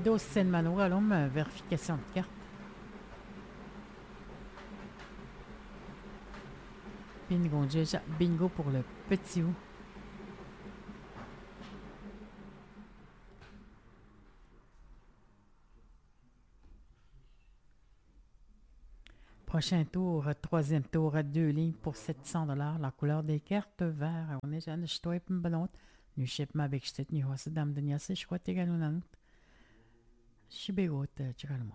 Windows Sen Manuel, vérification de carte. Bingo, déjà. Bingo pour le petit ou. Prochain tour, troisième tour à 2 lignes pour 700 $. La couleur des cartes, vert. On est déjà je dois être belot. Nu ship ma avec cette nu hosse dame de niasse, je crois que t'es gagnant. Je suis bégot, tu vas le mot.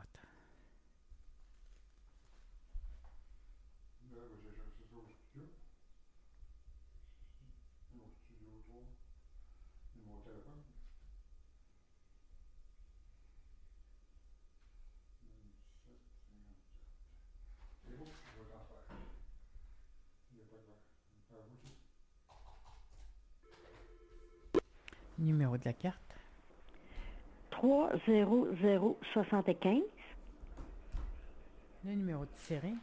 Numéro de la carte. 30075. Le numéro de série.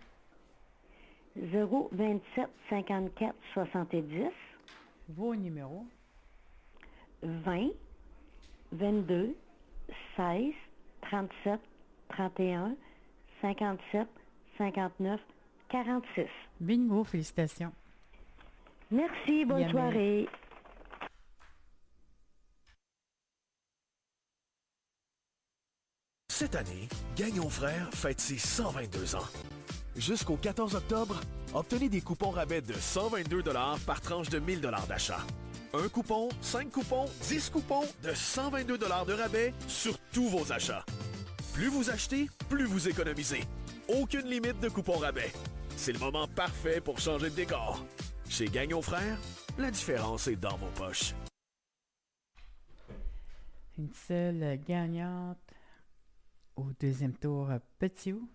027 54 70. Vos numéros. 20 22 16 37 31 57 59 46. Bingo, félicitations. Merci, bonne soirée. Cette année, Gagnon Frères fête ses 122 ans. Jusqu'au 14 octobre, obtenez des coupons rabais de 122 $ par tranche de 1000 $ d'achat. Un coupon, 5 coupons, 10 coupons de 122 $ de rabais sur tous vos achats. Plus vous achetez, plus vous économisez. Aucune limite de coupons rabais. C'est le moment parfait pour changer de décor. Chez Gagnon Frères, la différence est dans vos poches. Une seule gagnante au deuxième tour, petit ou.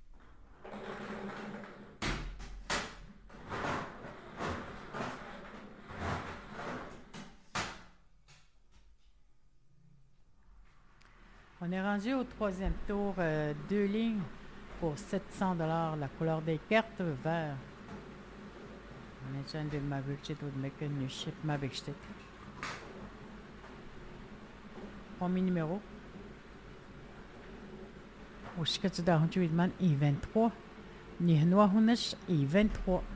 On est rendu au troisième tour, 2 lignes pour 700 $. La couleur des cartes, vert. On est en train de m'avertir de mettre un ship m'avertir. Premier numéro. Au chicat de Hunter Widman, I23. Ni Noa Hunish, I23.